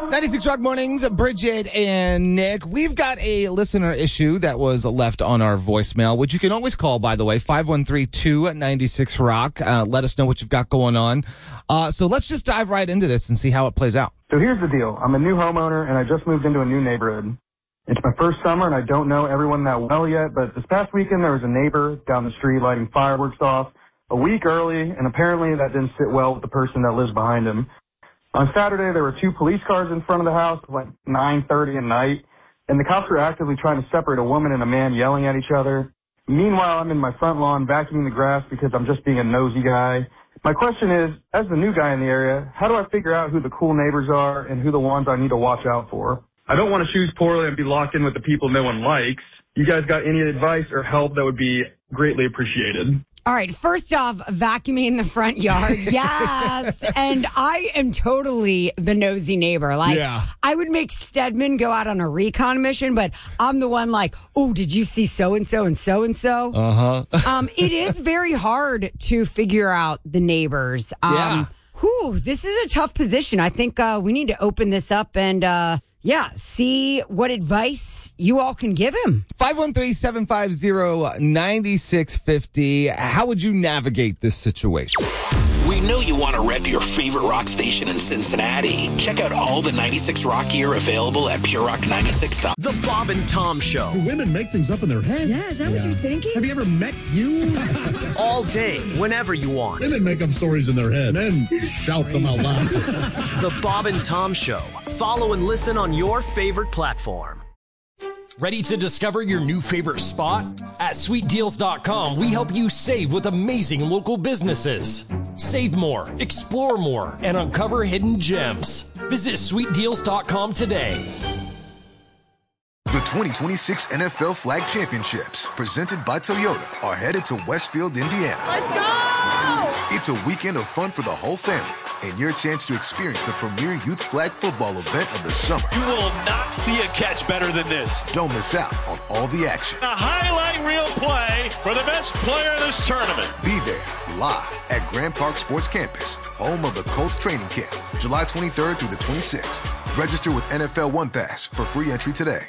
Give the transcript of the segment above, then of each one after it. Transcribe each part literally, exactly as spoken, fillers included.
ninety-six Rock Mornings, Bridget and Nick. We've got a listener issue that was left on our voicemail, which you can always call, by the way, five one three, two nine six, rock. Uh, let us know what you've got going on. Uh, so let's just dive right into this and see how it plays out. So here's the deal. I'm a new homeowner, and I just moved into a new neighborhood. It's my first summer, and I don't know everyone that well yet, but this past weekend there was a neighbor down the street lighting fireworks off a week early, and apparently that didn't sit well with the person that lives behind him. On Saturday, there were two police cars in front of the house at like nine thirty at night, and the cops were actively trying to separate a woman and a man yelling at each other. Meanwhile, I'm in my front lawn vacuuming the grass because I'm just being a nosy guy. My question is, as the new guy in the area, how do I figure out who the cool neighbors are and who the ones I need to watch out for? I don't want to choose poorly and be locked in with the people no one likes. You guys got any advice or help that would be greatly appreciated? All right, first off, vacuuming the front yard. Yes. And I am totally the nosy neighbor. Like, yeah. I would make Stedman go out on a recon mission, but I'm the one like, oh, did you see so-and-so and so-and-so? Uh-huh. um, it is very hard to figure out the neighbors. Um, Yeah. Whew, this is a tough position. I think uh, we need to open this up and, uh, yeah, see what advice you all can give him. five one three, seven five zero, nine six five zero. How would you navigate this situation? We know you want to rep your favorite rock station in Cincinnati. Check out all the ninety-six Rock gear available at pure rock ninety-six dot com. The Bob and Tom Show. Do women make things up in their head? Yeah, is that what you're thinking? Have you ever met you? All day, whenever you want. Women make up stories in their head. Men shout them out loud. The Bob and Tom Show. Follow and listen on your favorite platform. Ready to discover your new favorite spot? At sweet deals dot com, we help you save with amazing local businesses. Save more, explore more, and uncover hidden gems. Visit sweet deals dot com today. The twenty twenty-six N F L Flag Championships, presented by Toyota, are headed to Westfield, Indiana. Let's go! It's a weekend of fun for the whole family, and your chance to experience the premier youth flag football event of the summer. You will not see a catch better than this. Don't miss out on all the action. A highlight reel play for the best player in this tournament. Be there live at Grand Park Sports Campus, home of the Colts training camp, July twenty-third through the twenty-sixth. Register with N F L One Pass for free entry today.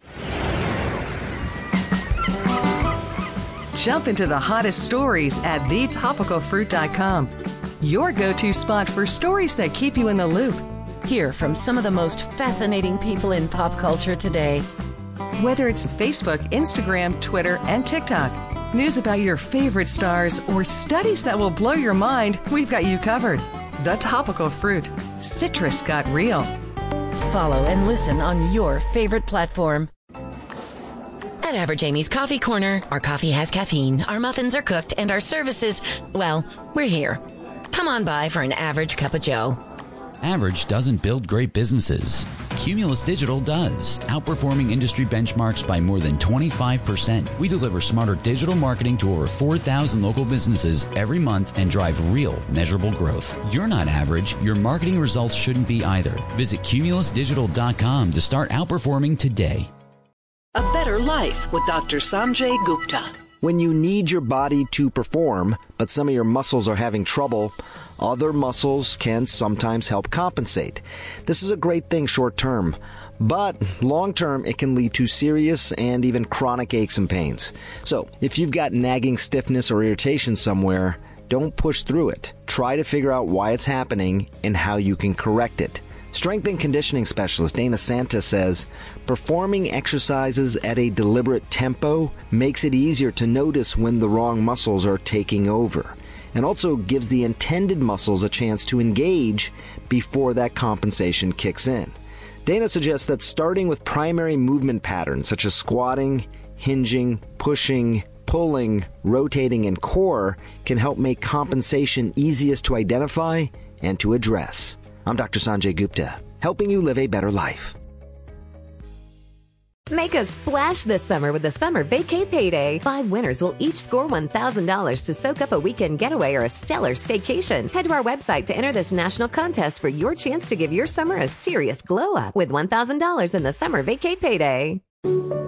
Jump into the hottest stories at the topical fruit dot com. Your go-to spot for stories that keep you in the loop. Hear from some of the most fascinating people in pop culture today. Whether it's Facebook, Instagram, Twitter, and TikTok, news about your favorite stars, or studies that will blow your mind, we've got you covered. The Topical Fruit. Citrus got real. Follow and listen on your favorite platform. At Average Amy's Coffee Corner, our coffee has caffeine, our muffins are cooked, and our services, well, we're here. Come on by for an average cup of joe. Average doesn't build great businesses. Cumulus Digital does, outperforming industry benchmarks by more than twenty-five percent. We deliver smarter digital marketing to over four thousand local businesses every month and drive real, measurable growth. You're not average. Your marketing results shouldn't be either. Visit cumulus digital dot com to start outperforming today. A Better Life with Doctor Sanjay Gupta. When you need your body to perform, but some of your muscles are having trouble, other muscles can sometimes help compensate. This is a great thing short term, but long term it can lead to serious and even chronic aches and pains. So if you've got nagging stiffness or irritation somewhere, don't push through it. Try to figure out why it's happening and how you can correct it. Strength and conditioning specialist Dana Santa says, performing exercises at a deliberate tempo makes it easier to notice when the wrong muscles are taking over, and also gives the intended muscles a chance to engage before that compensation kicks in. Dana suggests that starting with primary movement patterns such as squatting, hinging, pushing, pulling, rotating, and core can help make compensation easiest to identify and to address. I'm Doctor Sanjay Gupta, helping you live a better life. Make a splash this summer with the Summer Vacay Payday. Five winners will each score one thousand dollars to soak up a weekend getaway or a stellar staycation. Head to our website to enter this national contest for your chance to give your summer a serious glow up with one thousand dollars in the Summer Vacay Payday.